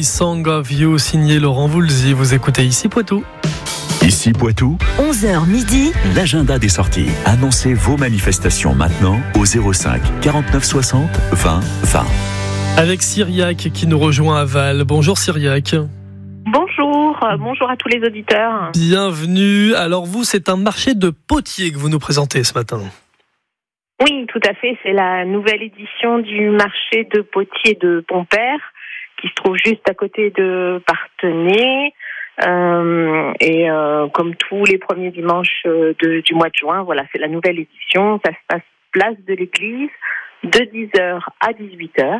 My Song of You, signé Laurent Voulzy. Vous écoutez Ici Poitou. Ici Poitou, 11h midi, l'agenda des sorties. Annoncez vos manifestations maintenant au 05 49 60 20 20. Avec Cyriac qui nous rejoint à Val. Bonjour Cyriac. Bonjour à tous les auditeurs. Bienvenue. Alors vous, c'est un marché de potiers que vous nous présentez ce matin. Oui, tout à fait. C'est la nouvelle édition du marché de potiers de Pompère qui se trouve juste à côté de Parthenay. Comme tous les premiers dimanches du mois de juin, voilà, c'est la nouvelle édition. Ça se passe place de l'église de 10h à 18h.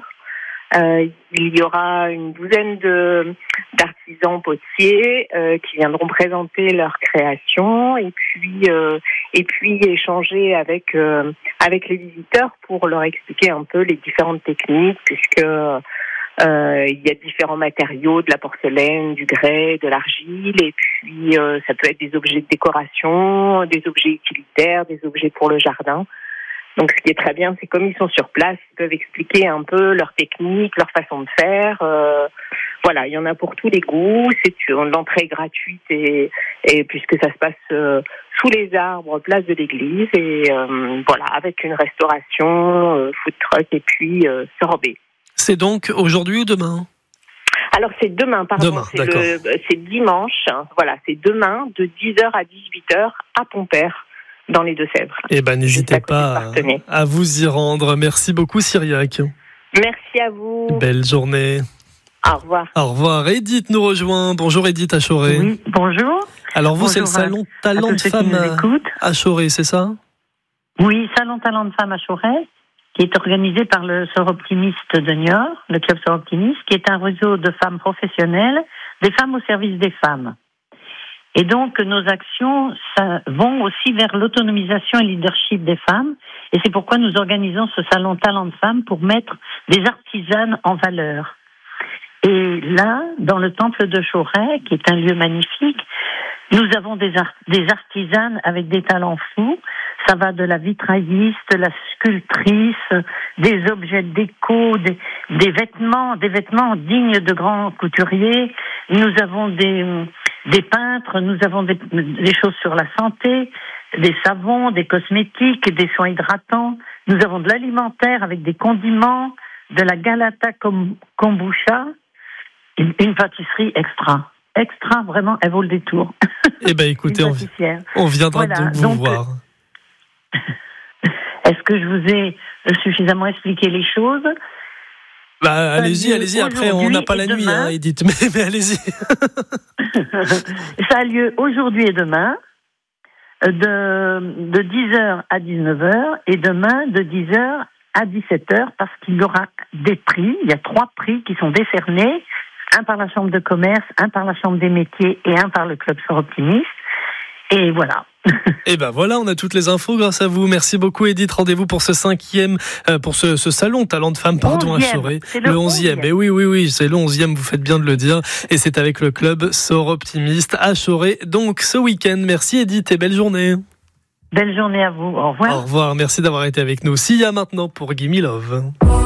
Il y aura une douzaine d'artisans potiers qui viendront présenter leur création et puis échanger avec les visiteurs pour leur expliquer un peu les différentes techniques, puisque il y a différents matériaux, de la porcelaine, du grès, de l'argile, et puis ça peut être des objets de décoration, des objets utilitaires, des objets pour le jardin. Donc ce qui est très bien, c'est comme ils sont sur place, ils peuvent expliquer un peu leur technique, leur façon de faire. Voilà, il y en a pour tous les goûts. C'est l'entrée gratuite et puisque ça se passe sous les arbres, place de l'église, et voilà, avec une restauration, food truck et puis sorbet. C'est donc aujourd'hui ou demain ? Alors c'est demain, pardon. Demain, d'accord. C'est dimanche. Voilà, c'est demain de 10h à 18h à Pompère, dans les Deux-Sèvres. Eh ben, n'hésitez pas à vous y rendre. Merci beaucoup, Cyriac. Merci à vous. Belle journée. Au revoir. Au revoir. Edith nous rejoint. Bonjour Edith à Choré. Oui, bonjour. Alors vous, Bonjour c'est le salon Talent de Femmes à Choré, c'est ça ? Oui, salon Talent de Femmes à Choré, qui est organisé par le Sœur Optimiste de Niort, le club Sœur Optimiste, qui est un réseau de femmes professionnelles, des femmes au service des femmes. Et donc, nos actions vont aussi vers l'autonomisation et le leadership des femmes. Et c'est pourquoi nous organisons ce salon Talent de Femmes pour mettre des artisanes en valeur. Et là, dans le temple de Choré, qui est un lieu magnifique, nous avons des artisanes avec des talents fous. Ça va de la vitrailliste, la sculptrice, des objets déco, des vêtements dignes de grands couturiers. Nous avons des peintres, nous avons des choses sur la santé, des savons, des cosmétiques, des soins hydratants. Nous avons de l'alimentaire avec des condiments, de la galata kombucha, une pâtisserie extra, vraiment, elle vaut le détour. Eh ben, écoutez, on viendra vous voir. Est-ce que je vous ai suffisamment expliqué les choses ? Bah, allez-y. Après, on n'a pas la nuit, hein, Edith, mais allez-y. Ça a lieu aujourd'hui et demain, de 10h à 19h, et demain de 10h à 17h, parce qu'il y aura des prix. Il y a 3 prix qui sont décernés, un par la Chambre de commerce, un par la Chambre des métiers et un par le Club Sœur Optimiste. Et voilà. Et ben voilà, on a toutes les infos grâce à vous. Merci beaucoup Edith. Rendez-vous pour ce salon Talent de Femmes, à Choré. Le 11e. Et oui, c'est le 11e, vous faites bien de le dire. Et c'est avec le club Sœur Optimiste à Choré. Donc ce week-end, merci Edith et belle journée. Belle journée à vous. Au revoir. Au revoir, merci d'avoir été avec nous. Sia maintenant pour Gimme Love.